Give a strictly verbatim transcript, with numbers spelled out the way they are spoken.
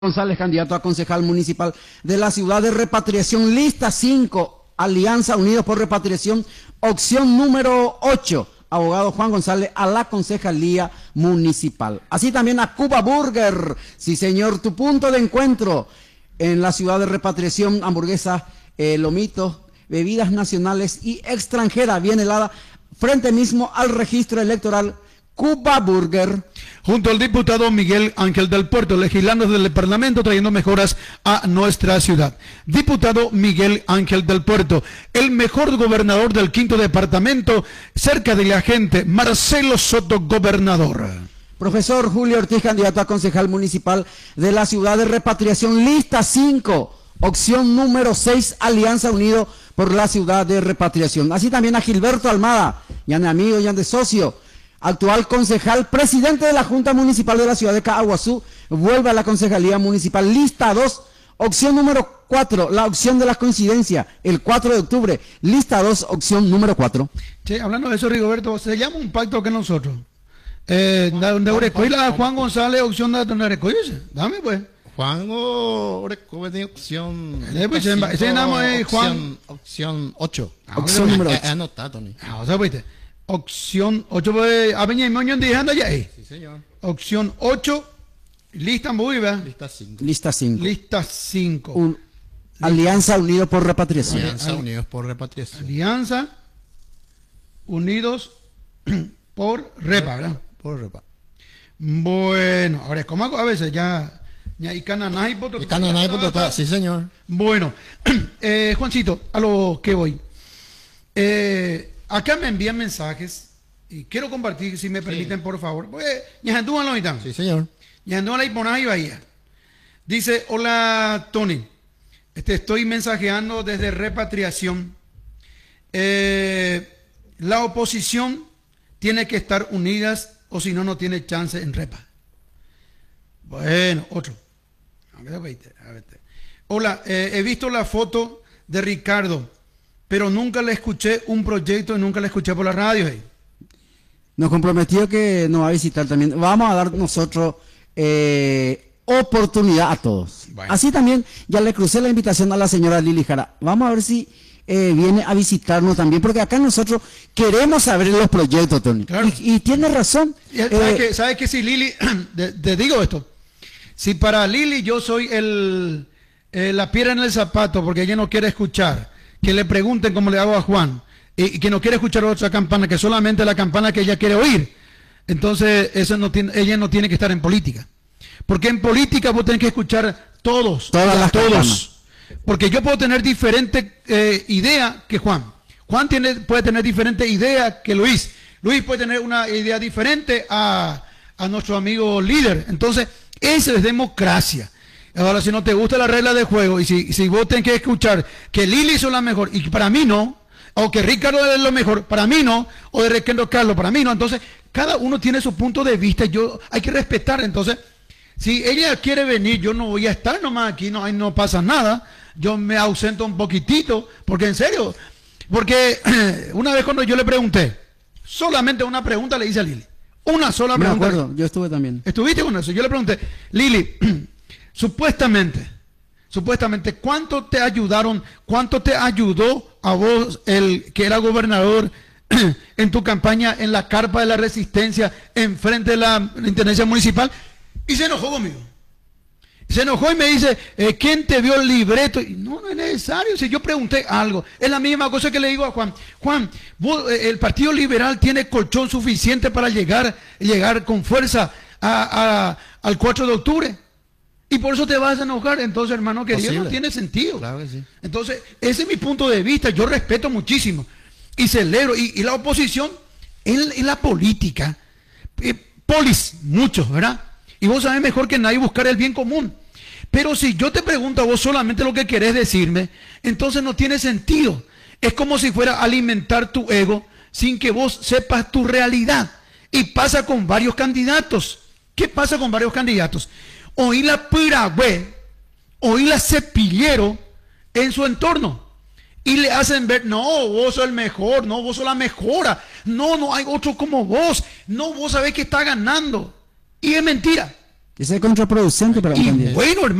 González, candidato a concejal municipal de la ciudad de Repatriación, lista cinco, Alianza Unidos por Repatriación, opción número ocho, abogado Juan González a la concejalía municipal. Así también a Cuba Burger, sí señor, tu punto de encuentro en la ciudad de Repatriación, hamburguesas, eh, lomitos, bebidas nacionales y extranjeras, bien helada, frente mismo al registro electoral. Cuba Burger. Junto al diputado Miguel Ángel del Puerto, legislando desde el Parlamento, trayendo mejoras a nuestra ciudad. Diputado Miguel Ángel del Puerto, el mejor gobernador del quinto departamento, cerca de la gente, Marcelo Soto, gobernador. Profesor Julio Ortiz, candidato a concejal municipal de la ciudad de Repatriación, lista cinco, opción número seis, Alianza Unido por la ciudad de Repatriación. Así también a Gilberto Almada, ya de amigo, ya de socio, actual concejal, presidente de la Junta Municipal de la ciudad de Caaguazú, vuelve a la concejalía municipal, lista dos, opción número cuatro, la opción de las coincidencias, el cuatro de octubre, lista dos, opción número cuatro. Che, hablando de eso, Rigoberto, se llama un pacto que nosotros. Eh, de Orecoila, Juan González, opción de Orecoila, dame pues. Juan Orecoila tiene opción. Eh, pues, cinco, ese nombre es Juan. Opción ocho. Opción número ocho. Anotado, Tony. Ah, o sea, pues, opción ocho, pues, Aveña y Moñón dejando ya ahí. Sí, señor. Opción ocho, lista muy, ¿verdad? Lista cinco. Lista cinco. Lista cinco. Un, Alianza Unidos por Repatriación. Alianza Unidos por Repatriación. Alianza Unidos por Repa, ¿verdad? Por Repa. Bueno, ahora, ¿cómo hago? A veces ya... ya y Cananay, Y Cananay, Pototá, sí, señor. Bueno, eh, Juancito, a lo que voy. Eh... Acá me envían mensajes y quiero compartir, si me permiten, sí, por favor. Pues, sí, señor. Dice, hola, Tony. Este, estoy mensajeando desde Repatriación. Eh, la oposición tiene que estar unidas o si no, no tiene chance en Repa. Bueno, otro. Hola, eh, he visto la foto de Ricardo, pero nunca le escuché un proyecto y nunca le escuché por la radio. Hey. Nos comprometió que nos va a visitar también. Vamos a dar nosotros eh, oportunidad a todos. Bueno. Así también ya le crucé la invitación a la señora Lili Jara. Vamos a ver si eh, viene a visitarnos también, porque acá nosotros queremos saber los proyectos, Tony. Claro. Y, y tiene razón. ¿Sabes eh, ¿sabe que si Lili, te digo esto, si para Lili yo soy el, eh, la piedra en el zapato porque ella no quiere escuchar, que le pregunten como le hago a Juan, y que no quiere escuchar otra campana, que solamente la campana que ella quiere oír, entonces eso no tiene, ella no tiene que estar en política. Porque en política vos tenés que escuchar todos, todas las todos. Campanas. Porque yo puedo tener diferente eh, idea que Juan. Juan tiene, puede tener diferente idea que Luis. Luis puede tener una idea diferente a, a nuestro amigo líder. Entonces, eso es democracia. Ahora, si no te gusta la regla de juego y si, si vos tenés que escuchar que Lili es la mejor y que para mí no, o que Ricardo es lo mejor, para mí no, o de Ricardo Carlos, para mí no, entonces cada uno tiene su punto de vista y yo hay que respetar. Entonces, si ella quiere venir, yo no voy a estar nomás aquí, no, no pasa nada, yo me ausento un poquitito, porque en serio, porque una vez cuando yo le pregunté, solamente una pregunta le hice a Lili, una sola me pregunta. acuerdo, yo estuve también. ¿Estuviste con eso? Yo le pregunté, Lili, Supuestamente, supuestamente, ¿cuánto te ayudaron, cuánto te ayudó a vos, el que era gobernador, en tu campaña en la carpa de la Resistencia, enfrente de la Intendencia Municipal? Y se enojó conmigo. Se enojó y me dice, eh, ¿quién te vio el libreto? Y no, no es necesario, si yo pregunté algo. Es la misma cosa que le digo a Juan. Juan, vos, eh, el Partido Liberal tiene colchón suficiente para llegar, llegar con fuerza a, a, al cuatro de octubre. Y por eso te vas a enojar. Entonces, hermano querido, posible. No tiene sentido. Claro que sí. Entonces, ese es mi punto de vista. Yo respeto muchísimo y celebro. Y, y la oposición en, en la política, eh, polis, muchos, ¿verdad? Y vos sabés mejor que nadie buscar el bien común. Pero si yo te pregunto a vos solamente lo que querés decirme, entonces no tiene sentido. Es como si fuera a alimentar tu ego sin que vos sepas tu realidad. Y pasa con varios candidatos. ¿Qué pasa con varios candidatos? Oí la piragüe, oí la cepillero en su entorno y le hacen ver, no, vos sos el mejor, no, vos sos la mejora, no, no hay otro como vos, no, vos sabés que está ganando. Y es mentira. Ese es contraproducente para la Y candidatura. bueno, hermano.